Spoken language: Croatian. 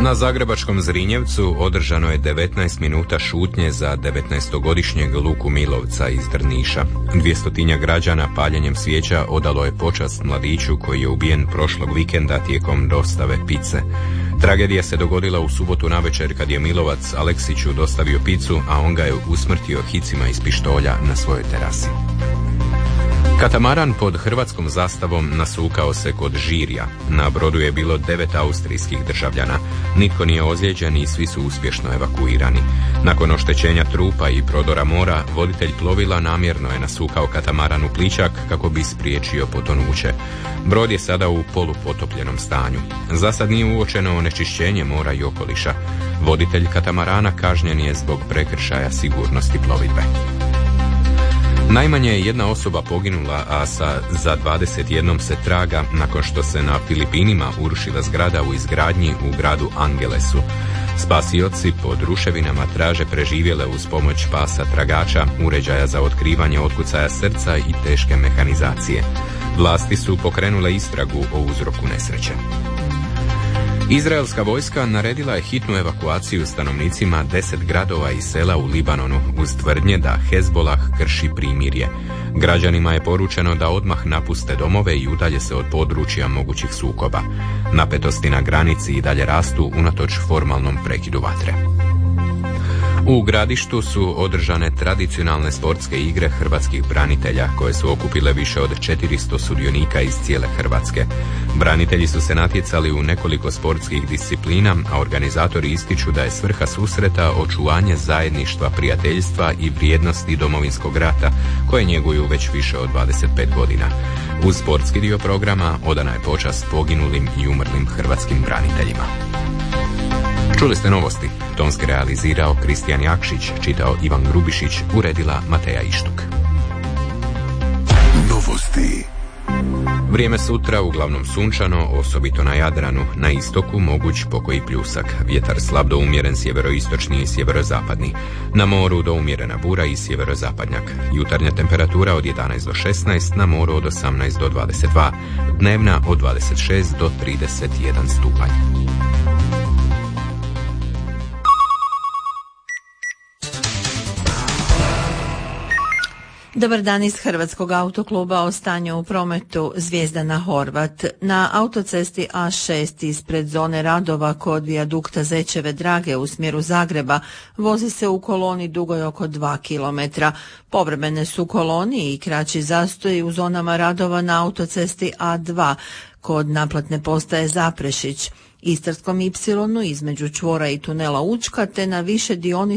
Na zagrebačkom Zrinjevcu održano je 19 minuta šutnje za 19-godišnjeg Luku Milovca iz Drniša. 200 građana paljenjem svijeća odalo je počast mladiću koji je ubijen prošlog vikenda tijekom dostave pice. Tragedija se dogodila u subotu navečer kad je Milovac Aleksiću dostavio picu, a on ga je usmrtio hicima iz pištolja na svojoj terasi. Katamaran pod hrvatskom zastavom nasukao se kod Žirja. Na brodu je bilo 9 austrijskih državljana. Nitko nije ozlijeđen i svi su uspješno evakuirani. Nakon oštećenja trupa i prodora mora, voditelj plovila namjerno je nasukao katamaran u plićak kako bi spriječio potonuće. Brod je sada u polupotopljenom stanju. Zasad nije uočeno onečišćenje mora i okoliša. Voditelj katamarana kažnjen je zbog prekršaja sigurnosti plovidbe. Najmanje je jedna osoba poginula, a za 21 se traga nakon što se na Filipinima urušila zgrada u izgradnji u gradu Angelesu. Spasioci pod ruševinama traže preživjele uz pomoć pasa tragača, uređaja za otkrivanje otkucaja srca i teške mehanizacije. Vlasti su pokrenule istragu o uzroku nesreće. Izraelska vojska naredila je hitnu evakuaciju stanovnicima 10 gradova i sela u Libanonu uz tvrdnje da Hezbolah krši primirje. Građanima je poručeno da odmah napuste domove i udalje se od područja mogućih sukoba. Napetosti na granici i dalje rastu unatoč formalnom prekidu vatre. U Gradištu su održane tradicionalne sportske igre hrvatskih branitelja koje su okupile više od 400 sudionika iz cijele Hrvatske. Branitelji su se natjecali u nekoliko sportskih disciplina, a organizatori ističu da je svrha susreta očuvanje zajedništva, prijateljstva i vrijednosti Domovinskog rata koje njeguju već više od 25 godina. Uz sportski dio programa odana je počast poginulim i umrlim hrvatskim braniteljima. Čuli ste novosti. Tonski realizirao Kristijan Jakšić, čitao Ivan Grubišić, uredila Mateja Ištuk. Novosti. Vrijeme sutra uglavnom sunčano, osobito na Jadranu. Na istoku moguć pokoji pljusak. Vjetar slab do umjeren sjeveroistočni i sjeverozapadni. Na moru do umjerena bura i sjeverozapadnjak. Jutarnja temperatura od 11 do 16, na moru od 18 do 22. Dnevna od 26 do 31 stupanj. Dobar dan iz Hrvatskog autokluba. O stanju u prometu. Zvijezdana Horvat. Na autocesti A6 ispred zone radova kod vijadukta Zečeve Drage u smjeru Zagreba vozi se u koloni dugoj oko 2 km. Povremene su koloni i kraći zastoji u zonama radova na autocesti A2 kod naplatne postaje Zaprešić, Istarskom Y između čvora i tunela Učka te na više dionica